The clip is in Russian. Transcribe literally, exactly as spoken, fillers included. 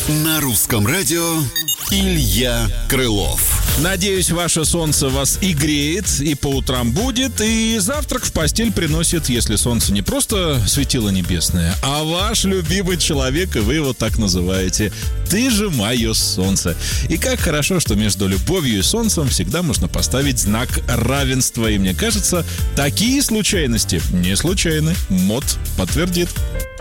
На русском радио Илья Крылов. Надеюсь, ваше солнце вас и греет, и по утрам будет, и завтрак в постель приносит, если солнце не просто светило небесное, а ваш любимый человек, и вы его так называете. Ты же мое солнце. И как хорошо, что между любовью и солнцем всегда можно поставить знак равенства. И мне кажется, такие случайности не случайны. МОД подтвердит.